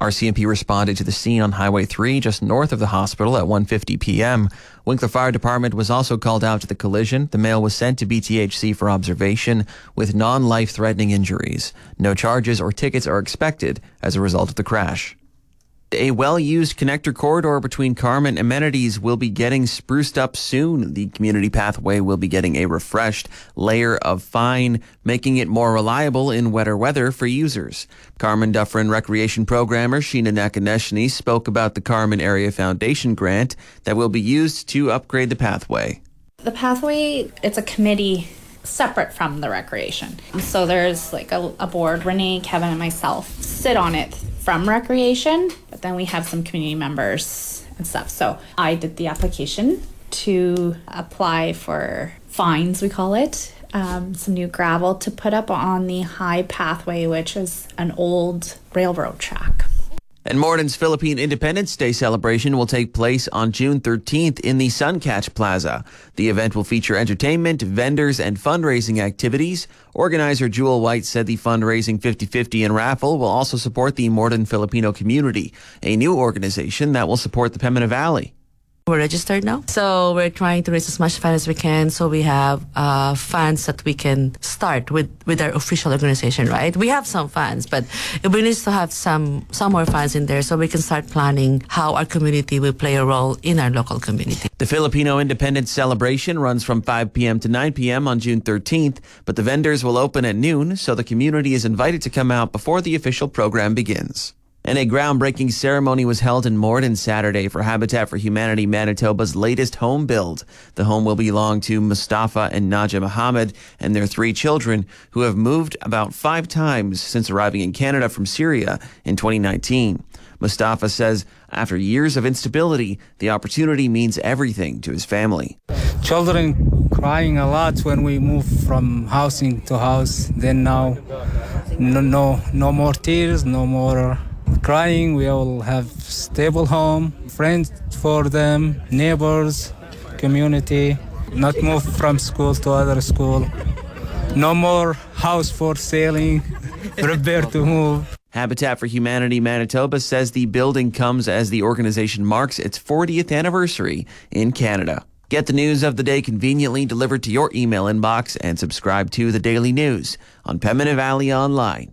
RCMP responded to the scene on Highway 3 just north of the hospital at 1:50 p.m. Winkler Fire Department was also called out to the collision. The male was sent to BTHC for observation with non-life-threatening injuries. No charges or tickets are expected as a result of the crash. A well-used connector corridor between Carman amenities will be getting spruced up soon. The community pathway will be getting a refreshed layer of fine, making it more reliable in wetter weather for users. Carman Dufferin Recreation Programmer Sheena Nakaneshny spoke about the Carman Area Foundation grant that will be used to upgrade the pathway. The pathway, it's a committee separate from the recreation. So there's like a board, Renee, Kevin, and myself sit on it from recreation, but then we have some community members and stuff. So I did the application to apply for fines, we call it, some new gravel to put up on the high pathway, which is an old railroad track. And Morden's Philippine Independence Day celebration will take place on June 13th in the Suncatch Plaza. The event will feature entertainment, vendors, and fundraising activities. Organizer Jewel White said the fundraising 50-50 and raffle will also support the Morden Filipino community, a new organization that will support the Pembina Valley. We're registered now, so we're trying to raise as much funds as we can, so we have funds that we can start with our official organization, right? We have some funds, but we need to have some more funds in there so we can start planning how our community will play a role in our local community. The Filipino Independence Celebration runs from 5 p.m. to 9 p.m. on June 13th, but the vendors will open at noon, so the community is invited to come out before the official program begins. And a groundbreaking ceremony was held in Morden Saturday for Habitat for Humanity Manitoba's latest home build. The home will belong to Mustafa and Naja Mohammed and their 3 children, who have moved about 5 times since arriving in Canada from Syria in 2019. Mustafa says after years of instability, the opportunity means everything to his family. Children crying a lot when we move from housing to house. Then now, no more tears, no more crying. We all have stable home, friends for them, neighbors, community, not move from school to other school. No more house for selling, prepare to move. Habitat for Humanity Manitoba says the building comes as the organization marks its 40th anniversary in Canada. Get the news of the day conveniently delivered to your email inbox and subscribe to the Daily News on Pembina Valley Online.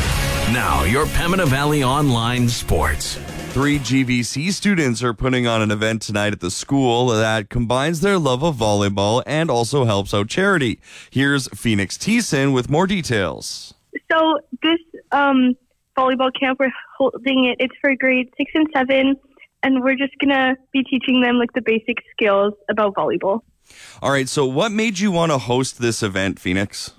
Now, your Pembina Valley Online Sports. 3 GVC students are putting on an event tonight at the school that combines their love of volleyball and also helps out charity. Here's Phoenix Thiessen with more details. So this volleyball camp, we're holding it. It's for grades 6 and 7, and we're just going to be teaching them like the basic skills about volleyball. All right, so what made you want to host this event, Phoenix?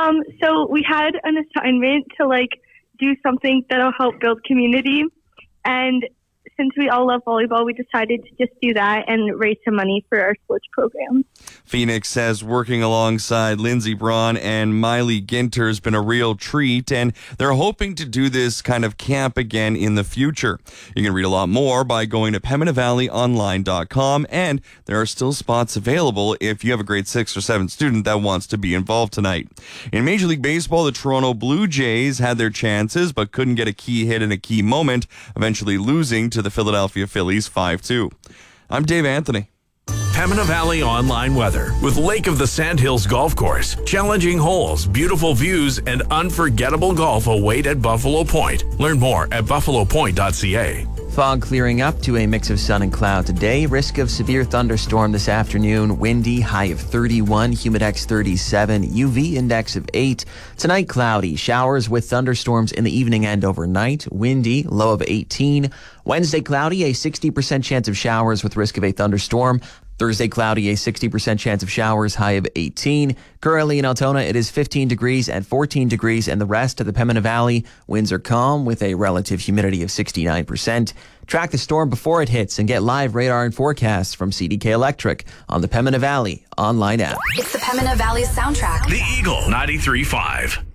So we had an assignment to do something that'll help build community. And since we all love volleyball, we decided to just do that and raise some money for our sports program. Phoenix says working alongside Lindsey Braun and Miley Ginter has been a real treat, and they're hoping to do this kind of camp again in the future. You can read a lot more by going to PembinaValleyOnline.com, and there are still spots available if you have a grade 6 or 7 student that wants to be involved tonight. In Major League Baseball, the Toronto Blue Jays had their chances but couldn't get a key hit in a key moment, eventually losing to the Philadelphia Phillies 5-2. I'm Dave Anthony. Pembina Valley Online weather with Lake of the Sandhills Golf Course. Challenging holes, beautiful views, and unforgettable golf await at Buffalo Point. Learn more at buffalopoint.ca. Fog clearing up to a mix of sun and cloud today. Risk of severe thunderstorm this afternoon. Windy, high of 31, humidex 37, UV index of 8. Tonight, cloudy. Showers with thunderstorms in the evening and overnight. Windy, low of 18. Wednesday, cloudy, a 60% chance of showers with risk of a thunderstorm. Thursday, cloudy, a 60% chance of showers, high of 18. Currently in Altona, it is 15 degrees and 14 degrees, and the rest of the Pembina Valley, winds are calm with a relative humidity of 69%. Track the storm before it hits and get live radar and forecasts from CDK Electric on the Pembina Valley online app. It's the Pembina Valley soundtrack. The Eagle 93.5.